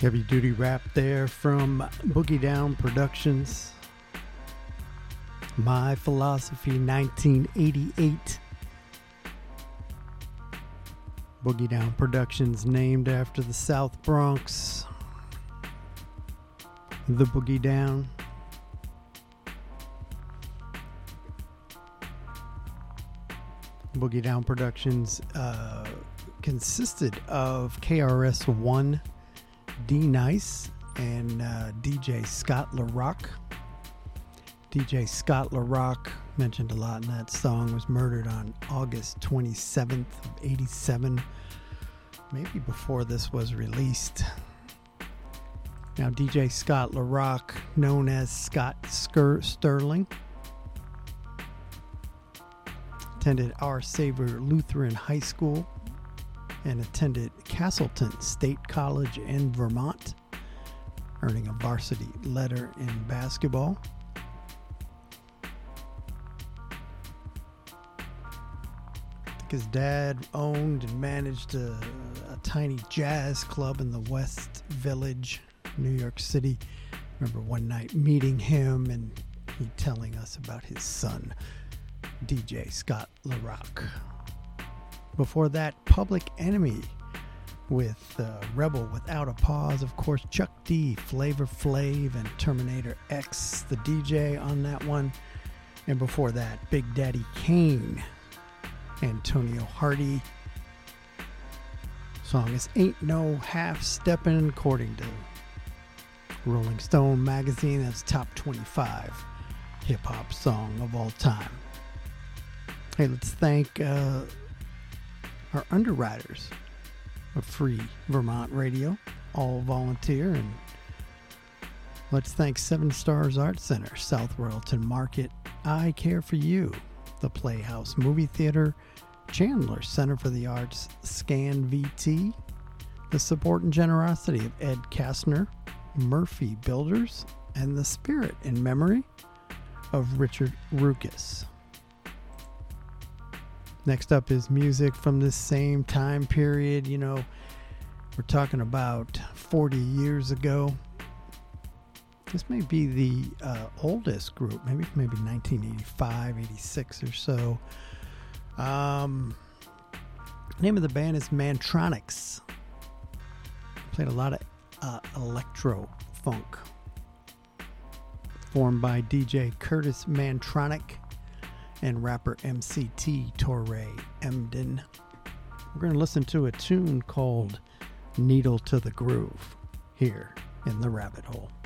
Heavy duty rap there from Boogie Down Productions. My Philosophy 1988. Boogie Down Productions named after the South Bronx. The Boogie Down. Boogie Down Productions consisted of KRS-One, D-Nice, and DJ Scott LaRock. DJ Scott LaRock, mentioned a lot in that song, was murdered on August 27th of 87, maybe before this was released. Now, DJ Scott LaRock, known as Scott Sterling, attended Our Savior Lutheran High School and attended Castleton State College in Vermont, earning a varsity letter in basketball. I think his dad owned and managed a tiny jazz club in the West Village, New York City. I remember one night meeting him and he telling us about his son, DJ Scott LaRock. Before that, Public Enemy with Rebel Without a Pause. Of course, Chuck D, Flavor Flav, and Terminator X, the DJ on that one. And before that, Big Daddy Kane, Antonio Hardy. Song is Ain't No Half Steppin', according to Rolling Stone magazine. That's top 25 hip-hop song of all time. Hey, let's thank our underwriters of free Vermont radio, all volunteer, and let's thank 7 Stars Art Center, South Royalton Market, I Care for You, the Playhouse Movie Theater, Chandler Center for the Arts, Scan VT, the support and generosity of Ed Kastner, Murphy Builders, and the spirit and memory of Richard Ruckus. Next up is music from this same time period. You know, we're talking about 40 years ago. This may be the oldest group, maybe 1985, 86 or so. Name of the band is Mantronix. Played a lot of electro funk. Formed by DJ Curtis Mantronic and rapper MCT Torre Emden. We're going to listen to a tune called Needle to the Groove here in the Rabbit Hole.